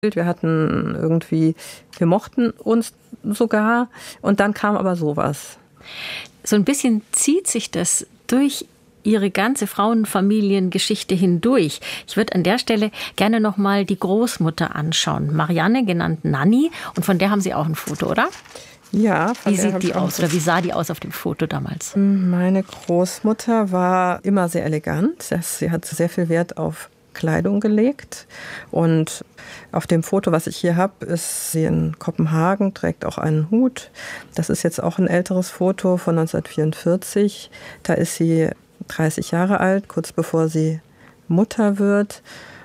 Wir hatten irgendwie, wir mochten uns sogar und dann kam aber sowas. So ein bisschen zieht sich das durch Ihre ganze Frauenfamiliengeschichte hindurch. Ich würde an der Stelle gerne noch mal die Großmutter anschauen. Marianne, genannt Nanni, und von der haben Sie auch ein Foto, oder? Ja. Wie sieht die aus oder wie sah die aus auf dem Foto damals? Meine Großmutter war immer sehr elegant. Sie hat sehr viel Wert auf Kleidung gelegt und auf dem Foto, was ich hier habe, ist sie in Kopenhagen, trägt auch einen Hut. Das ist jetzt auch ein älteres Foto von 1944. Da ist sie 30 Jahre alt, kurz bevor sie Mutter wird.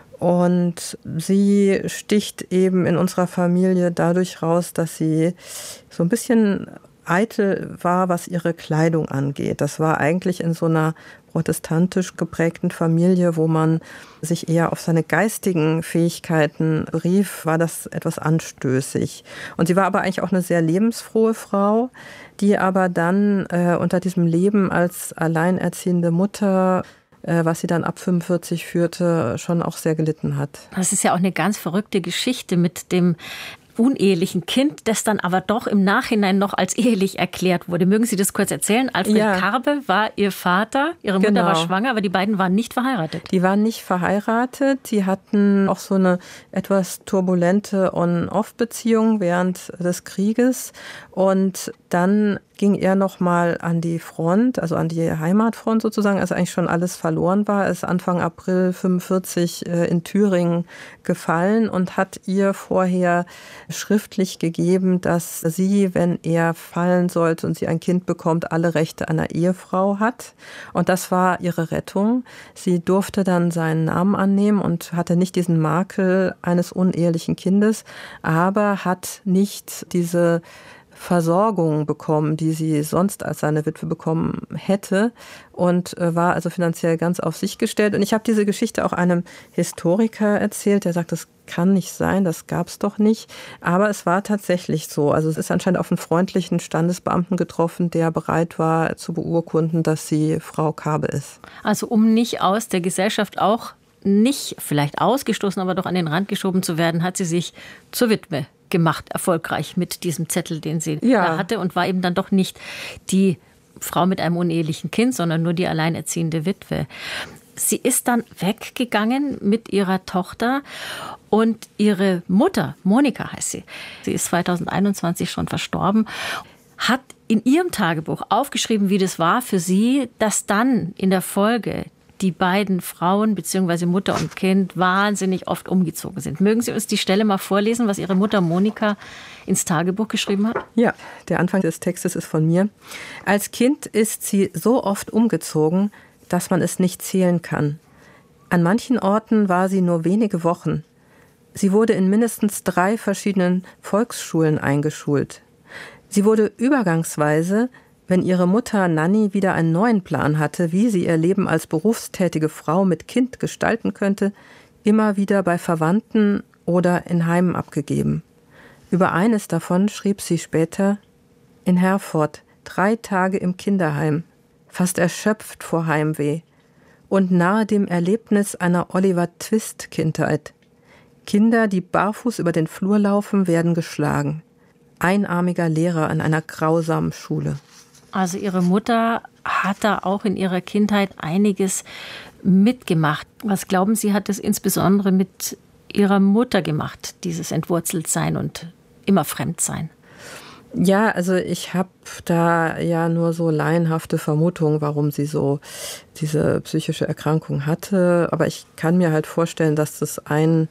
Und sie sticht eben in unserer Familie dadurch raus, dass sie so ein bisschen eitel war, was ihre Kleidung angeht. Das war eigentlich in so einer protestantisch geprägten Familie, wo man sich eher auf seine geistigen Fähigkeiten berief, war das etwas anstößig. Und sie war aber eigentlich auch eine sehr lebensfrohe Frau, die aber dann unter diesem Leben als alleinerziehende Mutter, was sie dann ab 45 führte, schon auch sehr gelitten hat. Das ist ja auch eine ganz verrückte Geschichte mit dem unehelichen Kind, das dann aber doch im Nachhinein noch als ehelich erklärt wurde. Mögen Sie das kurz erzählen? Alfred Karbe war Ihr Vater, Ihre Mutter war schwanger, aber die beiden waren nicht verheiratet. Die waren nicht verheiratet. Die hatten auch so eine etwas turbulente On-Off-Beziehung während des Krieges. Und dann ging er noch mal an die Front, also an die Heimatfront sozusagen, als eigentlich schon alles verloren war. Er ist Anfang April 1945 in Thüringen gefallen und hat ihr vorher schriftlich gegeben, dass sie, wenn er fallen sollte und sie ein Kind bekommt, alle Rechte einer Ehefrau hat. Und das war ihre Rettung. Sie durfte dann seinen Namen annehmen und hatte nicht diesen Makel eines unehelichen Kindes, aber hat nicht diese Versorgung bekommen, die sie sonst als seine Witwe bekommen hätte, und war also finanziell ganz auf sich gestellt. Und ich habe diese Geschichte auch einem Historiker erzählt, der sagt, das kann nicht sein, das gab es doch nicht. Aber es war tatsächlich so. Also es ist anscheinend auf einen freundlichen Standesbeamten getroffen, der bereit war zu beurkunden, dass sie Frau Karbe ist. Also um nicht aus der Gesellschaft auch nicht vielleicht ausgestoßen, aber doch an den Rand geschoben zu werden, hat sie sich zur Witwe gemacht, erfolgreich mit diesem Zettel, den sie da hatte, und war eben dann doch nicht die Frau mit einem unehelichen Kind, sondern nur die alleinerziehende Witwe. Sie ist dann weggegangen mit ihrer Tochter und ihre Mutter, Monika heißt sie, sie ist 2021 schon verstorben, hat in ihrem Tagebuch aufgeschrieben, wie das war für sie, dass dann in der Folge die beiden Frauen bzw. Mutter und Kind wahnsinnig oft umgezogen sind. Mögen Sie uns die Stelle mal vorlesen, was Ihre Mutter Monika ins Tagebuch geschrieben hat? Ja, der Anfang des Textes ist von mir. Als Kind ist sie so oft umgezogen, dass man es nicht zählen kann. An manchen Orten war sie nur wenige Wochen. Sie wurde in mindestens 3 verschiedenen Volksschulen eingeschult. Sie wurde übergangsweise, wenn ihre Mutter Nanni wieder einen neuen Plan hatte, wie sie ihr Leben als berufstätige Frau mit Kind gestalten könnte, immer wieder bei Verwandten oder in Heimen abgegeben. Über eines davon schrieb sie später: In Herford, 3 Tage im Kinderheim, fast erschöpft vor Heimweh und nahe dem Erlebnis einer Oliver-Twist-Kindheit. Kinder, die barfuß über den Flur laufen, werden geschlagen. Einarmiger Lehrer an einer grausamen Schule. Also Ihre Mutter hat da auch in ihrer Kindheit einiges mitgemacht. Was glauben Sie, hat es insbesondere mit Ihrer Mutter gemacht, dieses Entwurzeltsein und immer Fremdsein? Ja, also ich habe da ja nur so laienhafte Vermutungen, warum sie so diese psychische Erkrankung hatte. Aber ich kann mir halt vorstellen, dass das ein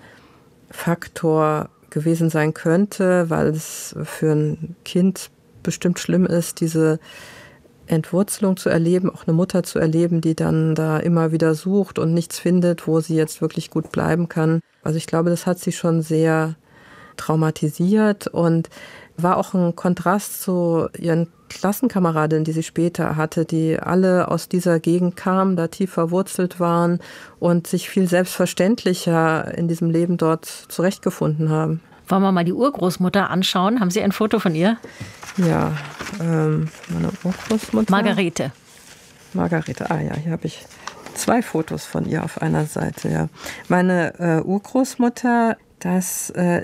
Faktor gewesen sein könnte, weil es für ein Kind bestimmt schlimm ist, diese Entwurzelung zu erleben, auch eine Mutter zu erleben, die dann da immer wieder sucht und nichts findet, wo sie jetzt wirklich gut bleiben kann. Also ich glaube, das hat sie schon sehr traumatisiert und war auch ein Kontrast zu ihren Klassenkameradinnen, die sie später hatte, die alle aus dieser Gegend kamen, da tief verwurzelt waren und sich viel selbstverständlicher in diesem Leben dort zurechtgefunden haben. Wollen wir mal die Urgroßmutter anschauen? Haben Sie ein Foto von ihr? Ja, meine Urgroßmutter. Margarete, ja, hier habe ich 2 Fotos von ihr auf einer Seite. Ja. Meine Urgroßmutter, Das